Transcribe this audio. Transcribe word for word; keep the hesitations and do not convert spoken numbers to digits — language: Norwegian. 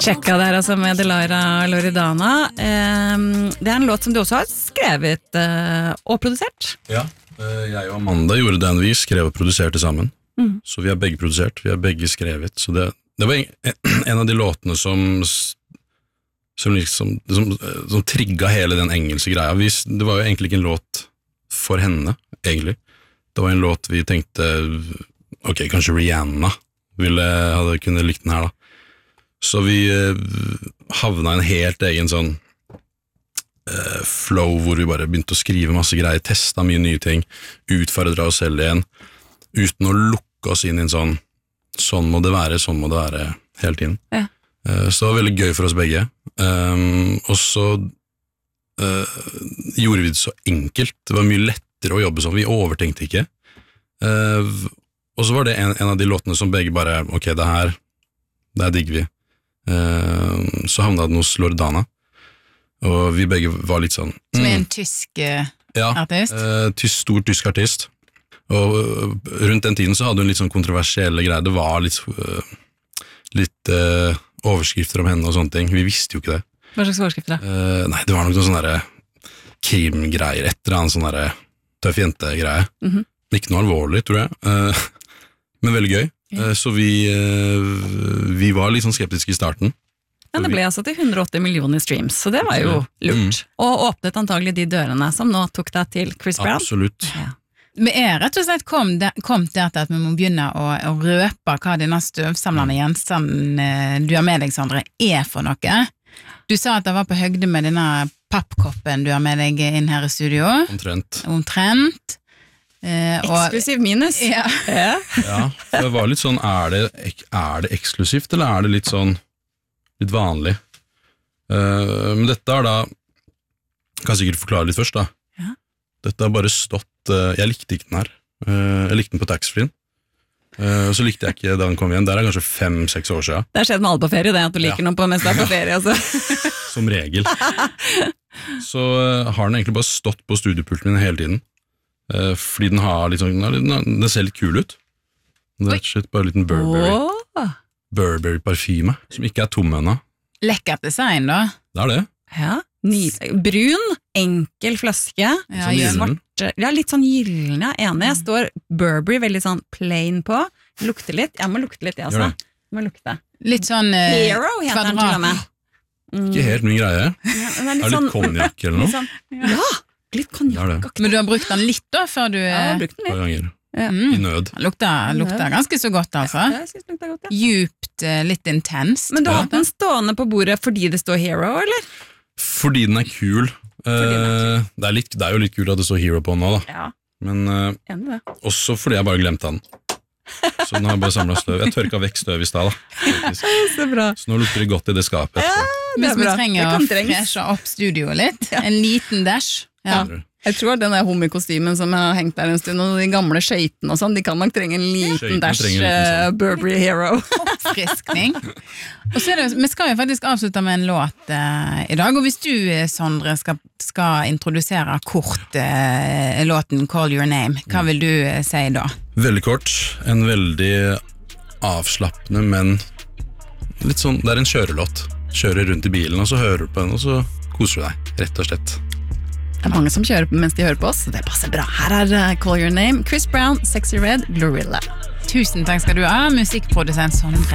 Checka der altså med Delaira Loredana. Det er en låt som du også har skrevet og produsert. Ja, jeg og Amanda gjorde den vi skrev og produserte sammen. Mm. Så vi har begge produsert, vi har begge skrevet. Så det, det var en, en av de låtene som som liksom som, som trigga hele den engelske greia. Vi, det var jo egentlig ikke en låt for henne, egentlig. Det var en låt vi tenkte, ok, kanskje Rihanna ville, hadde kunne likt den her da. Så vi eh, havna i en helt egen sånn eh, flow, hvor vi bare begynte å skrive masse greier, testa mye nye ting, utfordra oss selv igjen, uten å lukke oss inn i en sånn, sånn må det være, sånn må det være hele tiden. Ja. Eh, så det var veldig gøy for oss begge. Um, og så uh, gjorde vi det så enkelt. Det var mye lettere å jobbe sånn. Vi overtenkte ikke. Uh, og så var det en, en av de låtene som begge bare, ok, det her, det her digger vi. Uh, så havnet den hos Loredana. Og vi begge var litt sånn Som er en tysk uh, ja, artist? Ja, uh, stor tysk artist. Og uh, rundt den tiden så hadde hun litt sånn kontroversielle greier. Det var litt uh, litt uh, overskrifter om henne og sånne ting. Vi visste jo ikke det. Hva slags overskrifter da? Uh, nei, det var nok noen sånne krimgreier, et eller annet sånne tøff jente-greier. Mm-hmm. Ikke noe alvorlig, tror jeg. Uh, men veldig gøy. Uh, så vi, uh, vi var litt sånn skeptiske i starten. Men det ble altså til hundre og åtti millioner streams, så det var jo lurt. Mm. Og åpnet antagelig de dørene som nå tok deg til Chris Brown. Absolutt. Ja. Vi er rett og slett kom, de, kom til at vi må begynne å, å røpe hva denne støvsamlende gjenstanden du har med deg, Sondre, er for noe. Du sa at det var på høgde med denne pappkoppen du har med deg inn her i studio. Omtrent. Omtrent. Eh, og, eksklusiv minus. Ja. Ja, det var litt sånn, er det, er det eksklusivt, eller er det litt sånn, litt vanlig? Uh, men dette er da, kan jeg sikkert forklare litt først da. Ja. Dette har bare stått, jeg likte ikke den her, jeg likte den på taxfree-en, og så likte jeg ikke da den kom igjen, der er kanskje fem-seks år siden. Det har skjedd med alle på ferie, det at du liker ja. Noe på mens du er på ferie. Altså. Som regel. Så har den egentlig bare stått på studiopulten min hele tiden, fordi den har litt sånn, den ser litt kul ut. Det er rett og slett bare en liten Burberry, oh. Burberry parfyme, som ikke er tom ennå. Lekkert design da. Det er det. Ja. Brun, enkel flaske, ja, svart, ja, litt sånn gyllene, enig. Jeg står Burberry veldig sånn plain på, lukter litt, jeg må lukte litt, jeg også. Må lukte. Litt sånn uh, Hero heter den til og med. Mm. Ikke helt min greie. Ja, er, er litt sånn, konjakk eller noe? Sånn, ja, litt konjakk. Men du har brukt den litt da, før du... Ja, jeg har brukt den litt. ganger. Ja. Mm. I nød. Den lukter, lukter ganske så godt, altså. Ja, jeg synes det lukter godt, ja. Djupt, litt intenst. Men du har hatt den stående på bordet fordi det står Hero, eller? Fordi den er kul. Den er kul. Det, er litt, det er jo litt kul at det står Hero på den nå, da. Ja. Men uh, også fordi jeg bare glemte den. Så den har bare samlet støv. Jeg tørka vekk støv i sted, da. Så bra. Så nå lukter det godt i det skapet. Ja, det Hvis vi trenger å freshe opp studioet litt, ja. En liten dash. Ja. Ja. Jeg tror at den der homikostymen som har hengt der en stund, og de gamle skøytene og sånn, de kan nok trenge en liten dash uh, Burberry Hero. Oppfriskning. Og så er det, vi skal jo faktisk avslutte med en låt uh, i dag, og hvis du, Sondre, skal, skal introdusere kort uh, låten Call Your Name, hva vil du uh, si da? Veldig kort, en veldig avslappende, men litt sånn, det er en kjørelåt. Kjører rundt i bilen, og så hører du på den, og så koser du deg, rett og slett. Det er mange som kjører mens de hører på oss, så det passer bra. Her er uh, Call Your Name, Chris Brown, Sexy Red, Glorilla. Tusen takk skal du ha, musikkprodusent Sondre